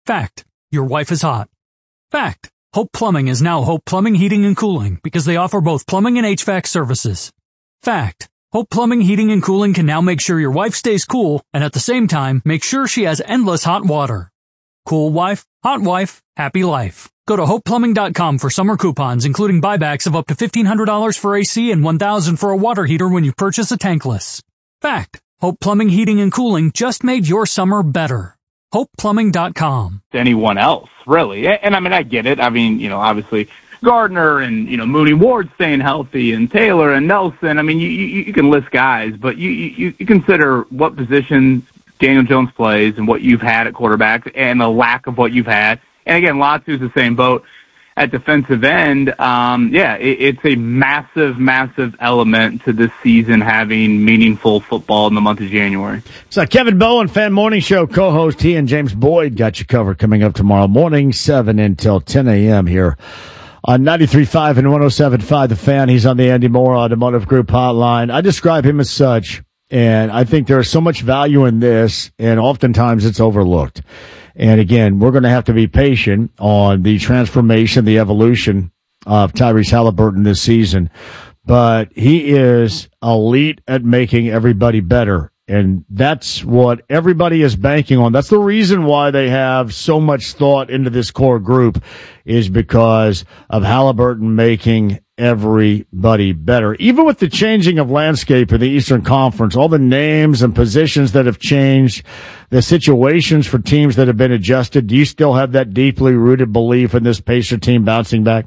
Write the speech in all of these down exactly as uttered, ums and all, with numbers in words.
Fact. Your wife is hot. Fact. Hope Plumbing is now Hope Plumbing, Heating, and Cooling because they offer both plumbing and H V A C services. Fact. Hope Plumbing, Heating, and Cooling can now make sure your wife stays cool and at the same time make sure she has endless hot water. Cool wife, hot wife, happy life. Go to hope plumbing dot com for summer coupons, including buybacks of up to fifteen hundred dollars for A C and one thousand dollars for a water heater when you purchase a tankless. Fact. Hope Plumbing, Heating, and Cooling just made your summer better. hope plumbing dot com. Anyone else, really. And, I mean, I get it. I mean, you know, obviously Gardner and, you know, Mooney Ward staying healthy and Taylor and Nelson. I mean, you, you, you can list guys, but you, you, you consider what position Daniel Jones plays and what you've had at quarterback and the lack of what you've had. And again, Latu's the same boat at defensive end. Um, yeah, it, it's a massive, massive element to this season having meaningful football in the month of January. So Kevin Bowen, Fan Morning Show co-host, he and James Boyd got you covered coming up tomorrow morning, seven until ten a.m. here on ninety-three point five and one oh seven point five The Fan. He's on the Andy Moore Automotive Group hotline. I describe him as such, and I think there is so much value in this, and oftentimes it's overlooked. And again, we're going to have to be patient on the transformation, the evolution of Tyrese Halliburton this season. But he is elite at making everybody better. And that's what everybody is banking on. That's the reason why they have so much thought into this core group, is because of Halliburton making everybody better. Even with the changing of landscape in the Eastern Conference, all the names and positions that have changed, the situations for teams that have been adjusted, do you still have that deeply rooted belief in this Pacer team bouncing back?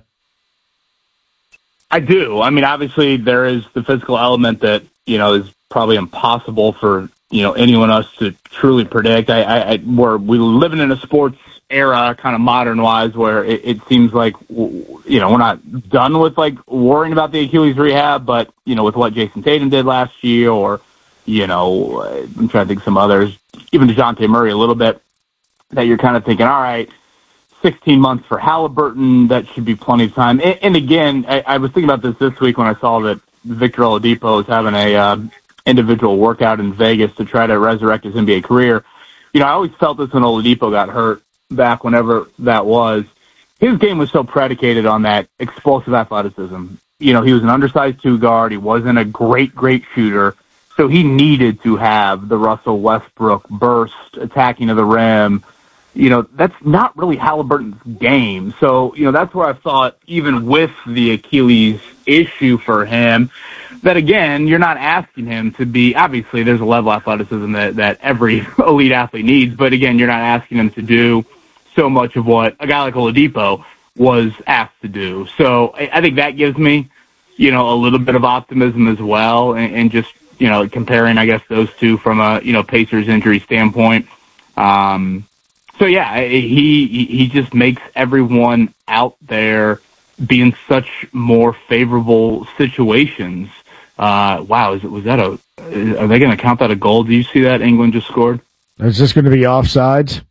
I do. I mean, obviously there is the physical element that, you know, is probably impossible for, you know, anyone else to truly predict. I, I, I we're, we're living in a sports era, kind of modern wise, where it, it seems like, you know, we're not done with like worrying about the Achilles rehab, but, you know, with what Jason Tatum did last year, or, you know, I'm trying to think of some others, even DeJounte Murray a little bit, that you're kind of thinking, all right, sixteen months for Halliburton, that should be plenty of time. And, and again, I, I was thinking about this this week when I saw that Victor Oladipo is having a uh, individual workout in Vegas to try to resurrect his N B A career. You know, I always felt this when Oladipo got hurt back whenever that was. His game was so predicated on that explosive athleticism. You know, he was an undersized two guard. He wasn't a great, great shooter. So he needed to have the Russell Westbrook burst, attacking to the rim. You know, that's not really Halliburton's game. So, you know, that's where I thought, even with the Achilles issue for him, that again, you're not asking him to be, obviously there's a level of athleticism that, that every elite athlete needs, but again, you're not asking him to do so much of what a guy like Oladipo was asked to do. So I, I think that gives me, you know, a little bit of optimism as well, and, and just, you know, comparing, I guess, those two from a, you know, Pacers injury standpoint. Um, so yeah, he, he just makes everyone out there be in such more favorable situations. Uh, wow, is it, was that a, are they going to count that a goal? Do you see that England just scored? Is this going to be offsides?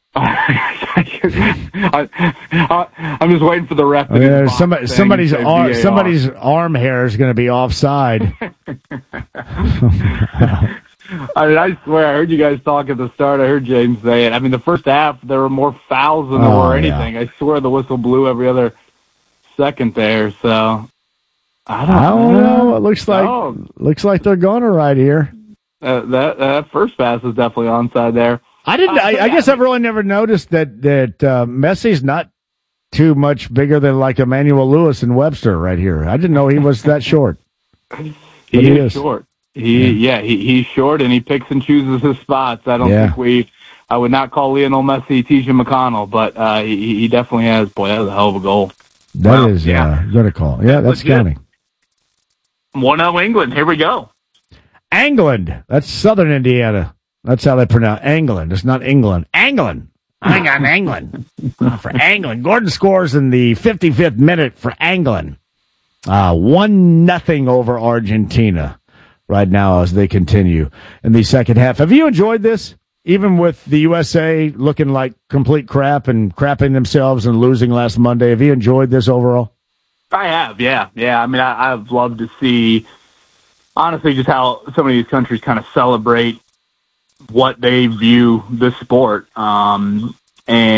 I, I, I'm just waiting for the ref. I mean, somebody, somebody's arm, somebody's arm hair is going to be offside. I mean, I swear, I heard you guys talk at the start. I heard James say it. I mean, the first half, there were more fouls than there oh, were anything. Yeah. I swear the whistle blew every other second there. So I don't, I don't know. know. It looks like no. looks like they're going to right here. Uh, that that first pass was definitely onside there. I didn't. I, I guess I've really never noticed that that uh, Messi's not too much bigger than like Emmanuel Lewis and Webster right here. I didn't know he was that short. he, he is is short. He yeah, yeah he, he's short and he picks and chooses his spots. I don't yeah. think we. I would not call Lionel Messi T J McConnell, but uh, he, he definitely has. Boy, that was a hell of a goal. That wow. is yeah. uh, good a call. Yeah, that's counting. one oh England. Here we go. England. That's Southern Indiana. That's how they pronounce England. It's not England. England. I got England. For England. Gordon scores in the fifty-fifth minute for England. Uh, one nothing over Argentina right now as they continue in the second half. Have you enjoyed this? Even with the U S A looking like complete crap and crapping themselves and losing last Monday, have you enjoyed this overall? I have, yeah. Yeah, I mean, I, I've loved to see, honestly, just how some of these countries kind of celebrate what they view the sport. Um, and